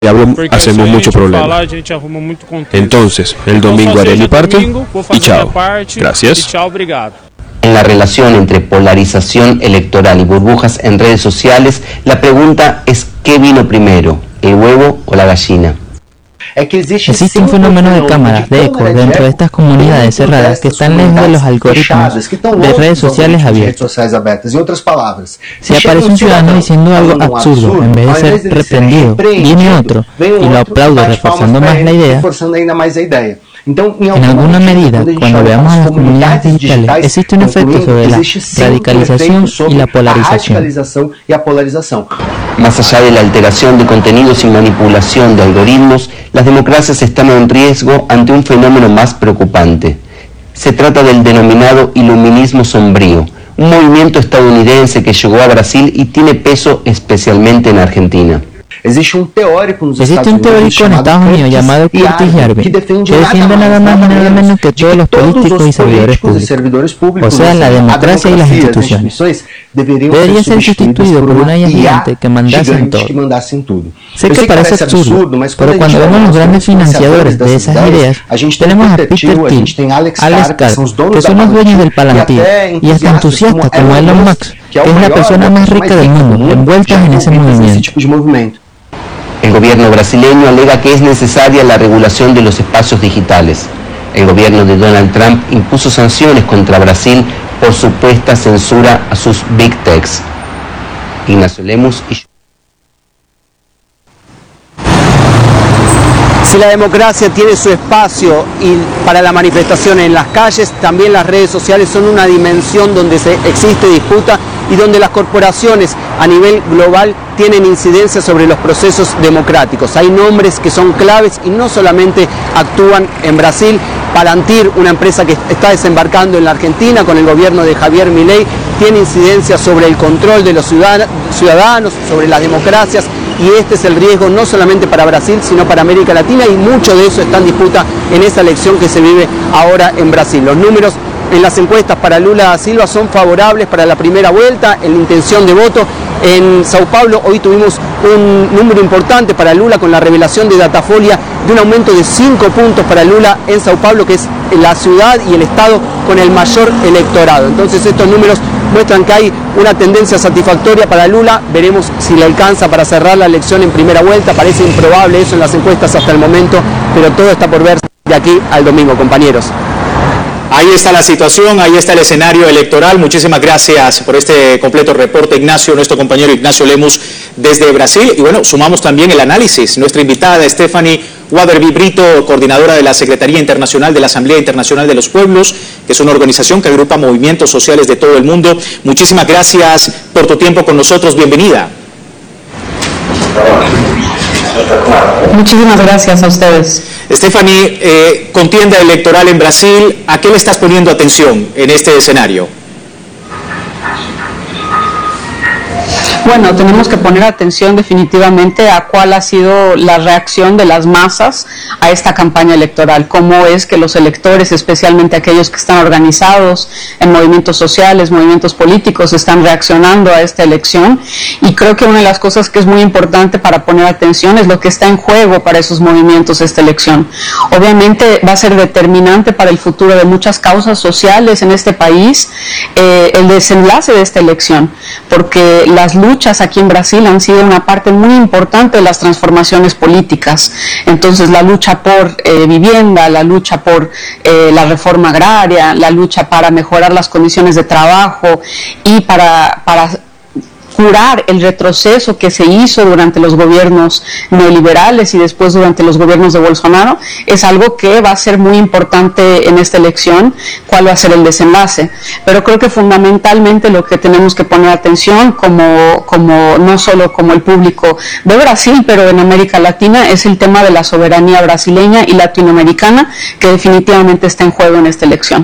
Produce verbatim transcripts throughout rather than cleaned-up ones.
Hablo, hacemos mucho problema. Entonces, el domingo haré mi parte y chao. Gracias. En la relación entre polarización electoral y burbujas en redes sociales, la pregunta es ¿qué vino primero, el huevo o la gallina? Existe un fenómeno de cámaras de eco dentro de estas comunidades cerradas que están lejos de los algoritmos de redes sociales abiertas. Si aparece un ciudadano diciendo algo absurdo, en vez de ser reprendido, viene otro y lo aplaude reforzando más la idea. En alguna medida, cuando veamos a las comunidades digitales, existe un efecto sobre la radicalización y la polarización. Más allá de la alteración de contenidos y manipulación de algoritmos, las democracias están en riesgo ante un fenómeno más preocupante. Se trata del denominado iluminismo sombrío, un movimiento estadounidense que llegó a Brasil y tiene peso especialmente en Argentina. Existe un teórico en Estados Unidos llamado Curtis Yarvin que defiende nada más y nada menos que todos los políticos y servidores públicos, o sea, la democracia y las instituciones. Debería ser sustituido por una I A gigante que mandase en todo. Sé que parece absurdo, pero cuando vemos los grandes financiadores de esas ideas, tenemos a Peter Thiel, Alex Karp, que son los dueños del Palantir, y hasta entusiastas como Elon Musk, que es la persona más rica del mundo, envueltas en ese movimiento. El gobierno brasileño alega que es necesaria la regulación de los espacios digitales. El gobierno de Donald Trump impuso sanciones contra Brasil por supuesta censura a sus big techs. Ignacio Lemus y... Si la democracia tiene su espacio y para la manifestación en las calles, también las redes sociales son una dimensión donde se existe disputa y donde las corporaciones a nivel global tienen incidencia sobre los procesos democráticos. Hay nombres que son claves y no solamente actúan en Brasil. Palantir, una empresa que está desembarcando en la Argentina con el gobierno de Javier Milei, tiene incidencia sobre el control de los ciudadanos, sobre las democracias, y este es el riesgo no solamente para Brasil, sino para América Latina, y mucho de eso está en disputa en esa elección que se vive ahora en Brasil. Los números en las encuestas para Lula da Silva son favorables para la primera vuelta en la intención de voto. En Sao Paulo hoy tuvimos un número importante para Lula con la revelación de Datafolia de un aumento de cinco puntos para Lula en Sao Paulo, que es la ciudad y el estado con el mayor electorado. Entonces estos números muestran que hay una tendencia satisfactoria para Lula. Veremos si le alcanza para cerrar la elección en primera vuelta. Parece improbable eso en las encuestas hasta el momento, pero todo está por verse de aquí al domingo, compañeros. Ahí está la situación, ahí está el escenario electoral. Muchísimas gracias por este completo reporte, Ignacio, nuestro compañero Ignacio Lemus desde Brasil. Y bueno, sumamos también el análisis. Nuestra invitada, Stephanie Waterby Brito, coordinadora de la Secretaría Internacional de la Asamblea Internacional de los Pueblos, que es una organización que agrupa movimientos sociales de todo el mundo. Muchísimas gracias por tu tiempo con nosotros. Bienvenida. Muchísimas gracias a ustedes. Stephanie, eh, contienda electoral en Brasil, ¿a qué le estás poniendo atención en este escenario? Bueno, tenemos que poner atención definitivamente a cuál ha sido la reacción de las masas a esta campaña electoral, cómo es que los electores, especialmente aquellos que están organizados en movimientos sociales, movimientos políticos, están reaccionando a esta elección. Y creo que una de las cosas que es muy importante para poner atención es lo que está en juego para esos movimientos esta elección. Obviamente va a ser determinante para el futuro de muchas causas sociales en este país eh, el desenlace de esta elección, porque las luchas luchas aquí en Brasil han sido una parte muy importante de las transformaciones políticas. Entonces la lucha por eh, vivienda, la lucha por eh, la reforma agraria, la lucha para mejorar las condiciones de trabajo y para, para curar el retroceso que se hizo durante los gobiernos neoliberales y después durante los gobiernos de Bolsonaro, es algo que va a ser muy importante en esta elección, cuál va a ser el desenlace. Pero creo que fundamentalmente lo que tenemos que poner atención, como, como no solo como el público de Brasil, pero en América Latina, es el tema de la soberanía brasileña y latinoamericana, que definitivamente está en juego en esta elección.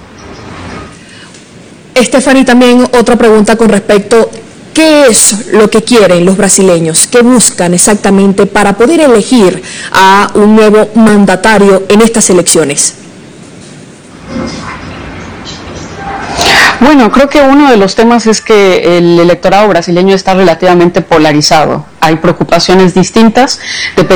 Stephanie, también otra pregunta con respecto: ¿qué es lo que quieren los brasileños? ¿Qué buscan exactamente para poder elegir a un nuevo mandatario en estas elecciones? Bueno, creo que uno de los temas es que el electorado brasileño está relativamente polarizado. hay preocupaciones distintas dependiendo